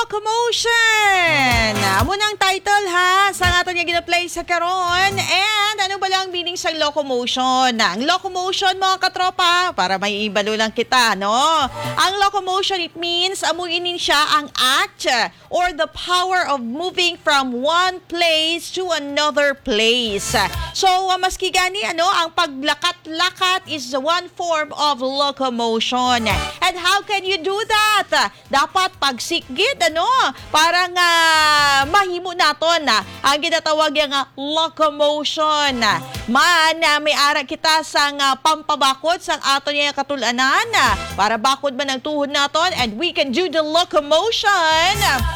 Locomotion! Amo ng title ha, sa ato niya gina-play sa karon. And ano ba lang meaning sa locomotion? Ang locomotion mga katropa, para may ibalo lang kita, no? Ang locomotion, it means amuinin siya ang act or the power of moving from one place to another place. So, maski gani, ang paglakat-lakat is one form of locomotion. And how can you do that? Dapat pagsikgid, parang mahimo naton ang ginatawag yung locomotion. May ara kita sang pampabakod sang ato niya katulanan para bakod man ang tuhod naton and we can do the locomotion.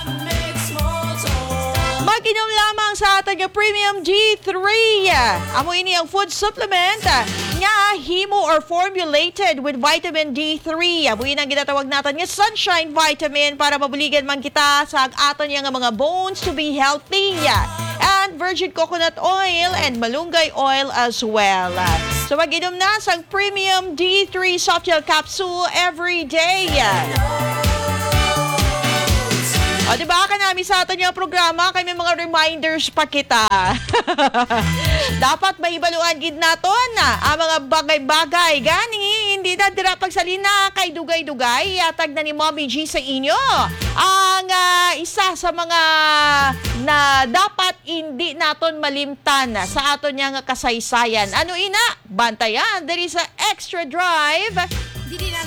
Mag-inom lamang sa ating Premium D3. Amo ini ang food supplement nga himo or formulated with vitamin D3. Amo ini ang ginatawag natin nga sunshine vitamin para mabuligan man kita sa aton nga mga bones to be healthy. And virgin coconut oil and malunggay oil as well. So mag-inom na sa Premium D3 soft gel capsule every day. O, diba ka namin sa atin yung programa, kay may mga reminders pa kita. Dapat may ibaluan gid naton ang mga bagay-bagay. Gani, hindi na dira pagsalina kay dugay-dugay. Yatag na ni Mommy G sa inyo. Ang isa sa mga na dapat hindi naton malimtan sa aton nga kasaysayan. Ano ina? Bantayan, there is a extra drive.